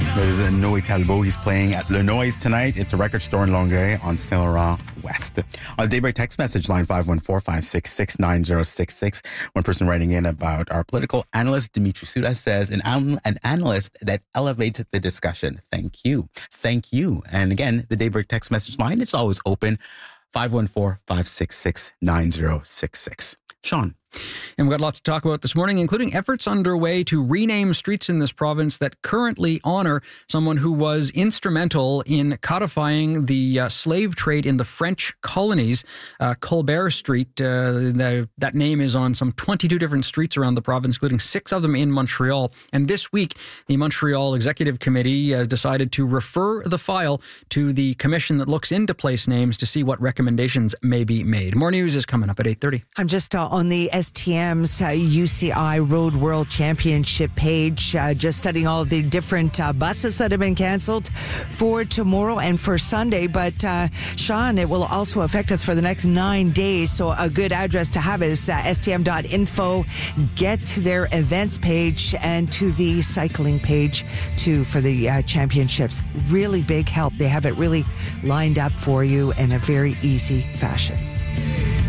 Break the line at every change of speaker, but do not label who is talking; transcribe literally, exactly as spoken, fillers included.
There's a Noé Talbot. He's playing at Le Noise tonight. It's a record store in Longueuil on Saint Laurent West. On the Daybreak text message line five one four, five six six, nine zero six six. One person writing in about our political analyst, Dimitri Souda, says, an, an analyst that elevates the discussion. Thank you. Thank you. And again, the Daybreak text message line, it's always open. five one four, five six six, nine zero six six. Sean.
And we've got lots to talk about this morning, including efforts underway to rename streets in this province that currently honor someone who was instrumental in codifying the uh, slave trade in the French colonies. Uh, Colbert Street, uh, the, that name is on some twenty-two different streets around the province, including six of them in Montreal. And this week, the Montreal Executive Committee uh, decided to refer the file to the commission that looks into place names to see what recommendations may be made. More news is coming up at eight thirty.
I'm just uh, on the S T M's uh, U C I Road World Championship page, uh, just studying all of the different uh, buses that have been canceled for tomorrow and for Sunday. But uh, Sean, it will also affect us for the next nine days. So a good address to have is uh, S T M dot info. Get to their events page and to the cycling page too for the uh, championships. Really big help. They have it really lined up for you in a very easy fashion.